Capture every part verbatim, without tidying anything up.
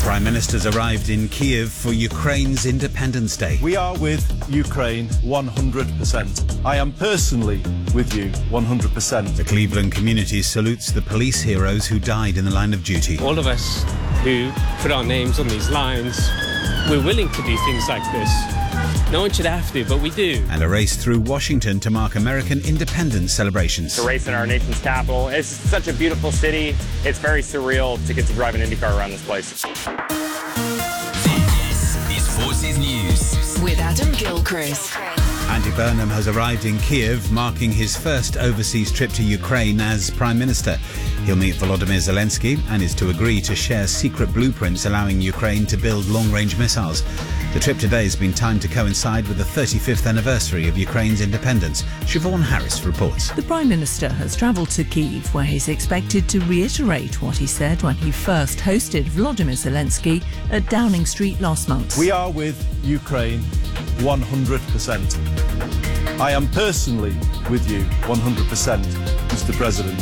Prime Minister's arrived in Kiev for Ukraine's Independence Day. We are with Ukraine one hundred percent. I am personally with you one hundred percent. The Cleveland community salutes the police heroes who died in the line of duty. All of us who put our names on these lines, we're willing to do things like this. No one should have to, but we do. And a race through Washington to mark American independence celebrations. The race in our nation's capital. It's such a beautiful city. It's very surreal to get to drive an IndyCar around this place. This is Forces News with Adam Gilchrist. Andy Burnham has arrived in Kiev, marking his first overseas trip to Ukraine as Prime Minister. He'll meet Volodymyr Zelensky and is to agree to share secret blueprints allowing Ukraine to build long-range missiles. The trip today has been timed to coincide with the thirty-fifth anniversary of Ukraine's independence. Siobhan Harris reports. The Prime Minister has travelled to Kyiv, where he's expected to reiterate what he said when he first hosted Volodymyr Zelensky at Downing Street last month. We are with Ukraine one hundred percent. I am personally with you one hundred percent, Mister President.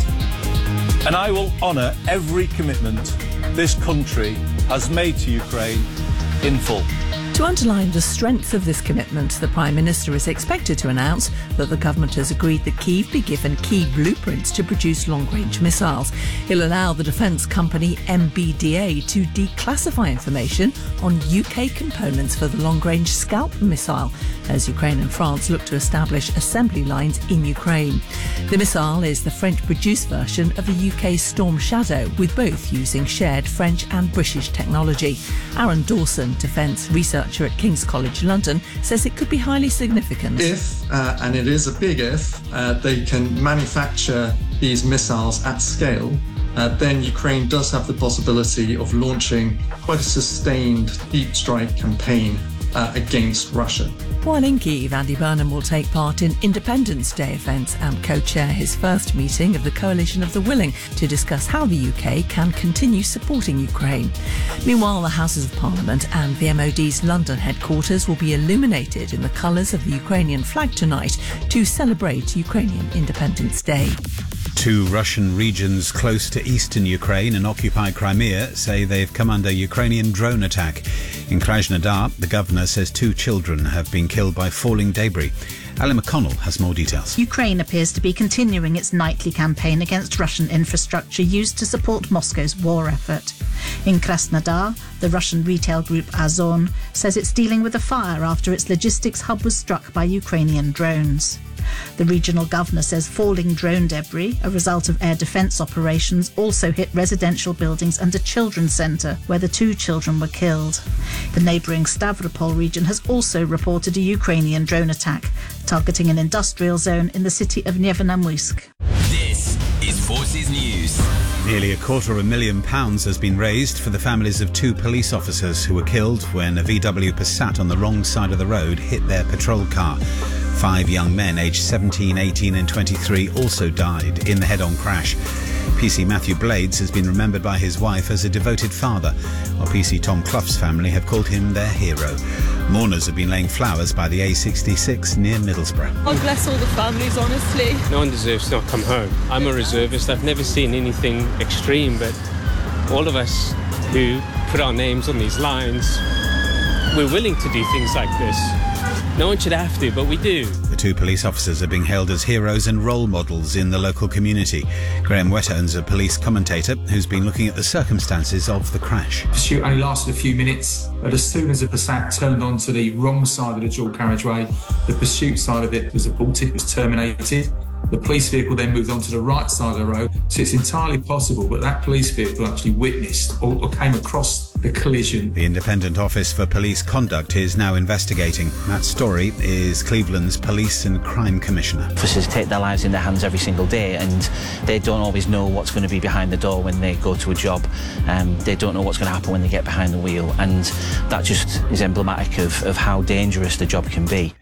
And I will honour every commitment this country has made to Ukraine in full. To underline the strength of this commitment, the Prime Minister is expected to announce that the government has agreed that Kyiv be given key blueprints to produce long-range missiles. He'll allow the defence company M B D A to declassify information on U K components for the long-range Scalp missile, as Ukraine and France look to establish assembly lines in Ukraine. The missile is the French-produced version of the U K's Storm Shadow, with both using shared French and British technology. Aaron Dawson, defence researcher at King's College London, says it could be highly significant. If, uh, and it is a big if, uh, they can manufacture these missiles at scale, uh, then Ukraine does have the possibility of launching quite a sustained deep strike campaign uh, against Russia. While in Kyiv, Andy Burnham will take part in Independence Day events and co-chair his first meeting of the Coalition of the Willing to discuss how the U K can continue supporting Ukraine. Meanwhile, the Houses of Parliament and the M O D's London headquarters will be illuminated in the colours of the Ukrainian flag tonight to celebrate Ukrainian Independence Day. Two Russian regions close to eastern Ukraine and occupied Crimea say they've come under Ukrainian drone attack. In Krasnodar, the governor says two children have been killed by falling debris. Ali McConnell has more details. Ukraine appears to be continuing its nightly campaign against Russian infrastructure used to support Moscow's war effort. In Krasnodar, the Russian retail group Ozon says it's dealing with a fire after its logistics hub was struck by Ukrainian drones. The regional governor says falling drone debris, a result of air defence operations, also hit residential buildings and a children's centre where the two children were killed. The neighbouring Stavropol region has also reported a Ukrainian drone attack, targeting an industrial zone in the city of Nevernamuysk. This is Forces News. Nearly a quarter of a million pounds has been raised for the families of two police officers who were killed when a V W Passat on the wrong side of the road hit their patrol car. Five young men aged seventeen, eighteen and twenty-three also died in the head-on crash. P C Matthew Blades has been remembered by his wife as a devoted father, while P C Tom Clough's family have called him their hero. Mourners have been laying flowers by the A sixty-six near Middlesbrough. God bless all the families, honestly. No one deserves to not come home. I'm a reservist. I've never seen anything extreme, but all of us who put our names on these lines, we're willing to do things like this. No one should have to, but we do. The two police officers are being hailed as heroes and role models in the local community. Graham Wetterns, a police commentator who's been looking at the circumstances of the crash. The pursuit only lasted a few minutes, but as soon as the Passat turned onto the wrong side of the dual carriageway, the pursuit side of it was aborted, was terminated. The police vehicle then moved on to the right side of the road, so it's entirely possible that that police vehicle actually witnessed or, or came across the collision. The Independent Office for Police Conduct is now investigating. Matt Story is Cleveland's Police and Crime Commissioner. Officers take their lives in their hands every single day, and they don't always know what's going to be behind the door when they go to a job. Um, they don't know what's going to happen when they get behind the wheel, and that just is emblematic of, of how dangerous the job can be.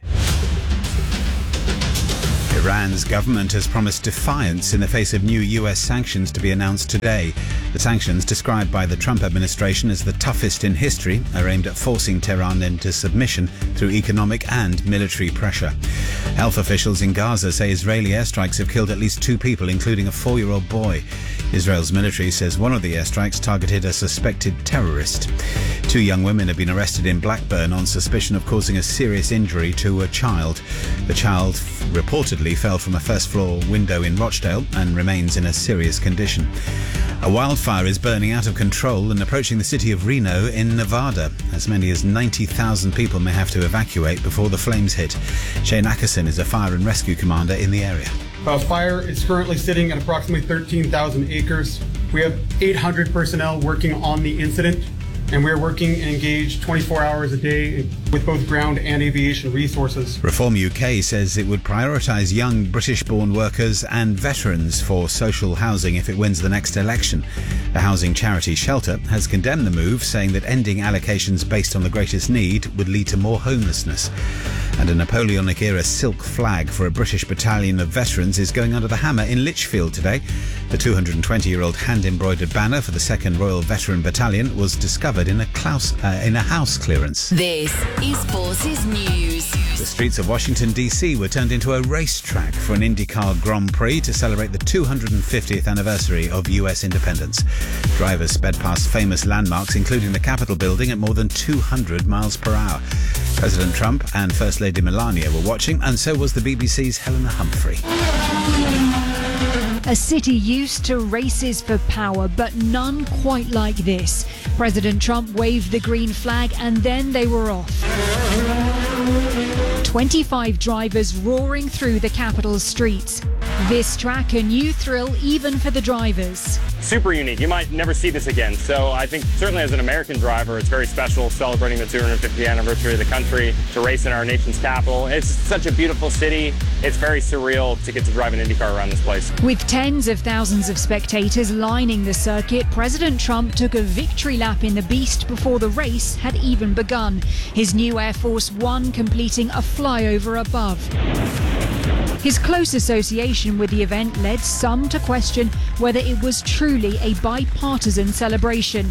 Iran's government has promised defiance in the face of new U S sanctions to be announced today. The sanctions, described by the Trump administration as the toughest in history, are aimed at forcing Tehran into submission through economic and military pressure. Health officials in Gaza say Israeli airstrikes have killed at least two people, including a four-year-old boy. Israel's military says one of the airstrikes targeted a suspected terrorist. Two young women have been arrested in Blackburn on suspicion of causing a serious injury to a child. The child reportedly fell from a first-floor window in Rochdale and remains in a serious condition. A wildfire is burning out of control and approaching the city of Reno in Nevada. As many as ninety thousand people may have to evacuate before the flames hit. Shane Ackerson is a fire and rescue commander in the area. The fire is currently sitting at approximately thirteen thousand acres. We have eight hundred personnel working on the incident, and we're working and engaged twenty-four hours a day with both ground and aviation resources. Reform U K says it would prioritise young British-born workers and veterans for social housing if it wins the next election. The housing charity Shelter has condemned the move, saying that ending allocations based on the greatest need would lead to more homelessness. And a Napoleonic-era silk flag for a British battalion of veterans is going under the hammer in Lichfield today. The two hundred twenty-year-old hand-embroidered banner for the second Royal Veteran Battalion was discovered in a, Klaus, uh, in a house clearance. This is Forces News. The streets of Washington, D C were turned into a racetrack for an IndyCar Grand Prix to celebrate the two hundred fiftieth anniversary of U S independence. Drivers sped past famous landmarks, including the Capitol building, at more than two hundred miles per hour. President Trump and First Lady Melania were watching, and so was the B B C's Helena Humphrey. A city used to races for power, but none quite like this. President Trump waved the green flag and then they were off. twenty-five drivers roaring through the Capitol's streets. This track a new thrill even for the drivers. Super unique. You might never see this again. So I think certainly as an American driver, it's very special celebrating the two hundred fiftieth anniversary of the country to race in our nation's capital. It's such a beautiful city. It's very surreal to get to drive an IndyCar around this place. With tens of thousands of spectators lining the circuit, President Trump took a victory lap in the Beast before the race had even begun. His new Air Force One completing a flyover above. His close association with the event led some to question whether it was truly a bipartisan celebration.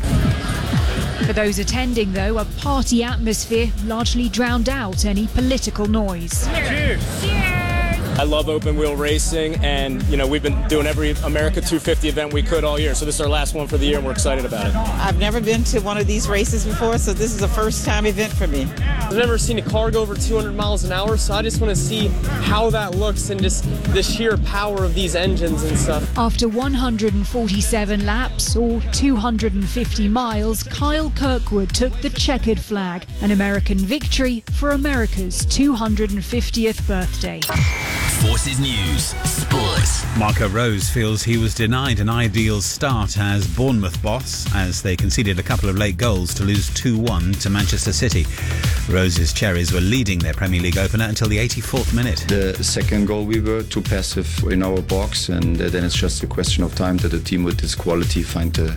For those attending, though, a party atmosphere largely drowned out any political noise. Cheers! Cheers! I love open wheel racing, and you know we've been doing every America two fifty event we could all year, so this is our last one for the year and we're excited about it. I've never been to one of these races before, so this is a first time event for me. I've never seen a car go over two hundred miles an hour, so I just want to see how that looks and just the sheer power of these engines and stuff. After one hundred forty-seven laps, or two hundred fifty miles, Kyle Kirkwood took the checkered flag, an American victory for America's two hundred fiftieth birthday. Forces News Sports. Marco Rose feels he was denied an ideal start as Bournemouth boss as they conceded a couple of late goals to lose two one to Manchester City. Rose's Cherries were leading their Premier League opener until the eighty-fourth minute. The second goal, we were too passive in our box, and then it's just a question of time that a team with this quality find the,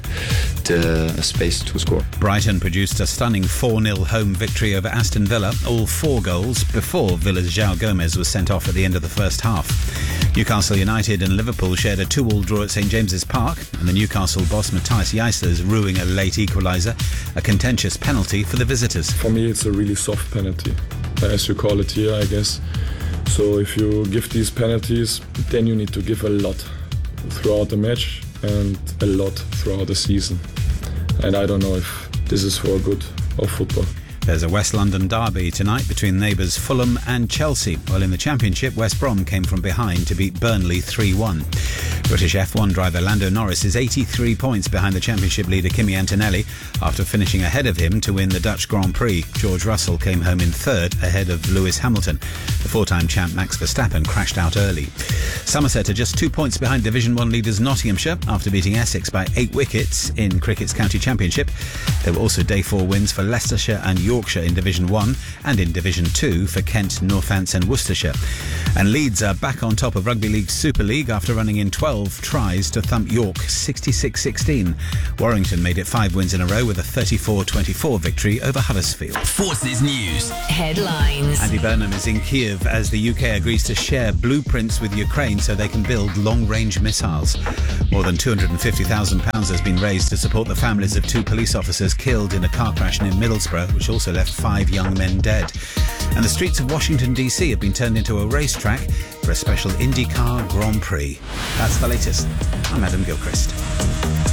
the space to score. Brighton produced a stunning four nil home victory over Aston Villa, all four goals before Villa's João Gomez was sent off at the end of the first half. Newcastle United and Liverpool shared a two all draw at St James's Park, and the Newcastle boss Matthias Jeislers ruining a late equaliser, a contentious penalty for the visitors. For me, it's a really soft penalty, as you call it here, I guess. So if you give these penalties, then you need to give a lot throughout the match and a lot throughout the season. And I don't know if this is for good of football. There's a West London derby tonight between neighbours Fulham and Chelsea, while in the Championship, West Brom came from behind to beat Burnley three one. British F one driver Lando Norris is eighty-three points behind the Championship leader Kimi Antonelli after finishing ahead of him to win the Dutch Grand Prix. George Russell came home in third ahead of Lewis Hamilton. The four-time champ Max Verstappen crashed out early. Somerset are just two points behind Division one leaders Nottinghamshire after beating Essex by eight wickets in cricket's county championship. There were also day four wins for Leicestershire and York. Yorkshire in Division one and in Division two for Kent, Northants and Worcestershire. And Leeds are back on top of Rugby League Super League after running in twelve tries to thump York sixty-six sixteen. Warrington made it five wins in a row with a thirty-four twenty-four victory over Huddersfield. Forces News Headlines. Andy Burnham is in Kiev as the U K agrees to share blueprints with Ukraine so they can build long-range missiles. More than two hundred fifty thousand pounds has been raised to support the families of two police officers killed in a car crash near Middlesbrough, which also left five young men dead. And the streets of Washington, D C have been turned into a racetrack for a special IndyCar Grand Prix. That's the latest. I'm Adam Gilchrist.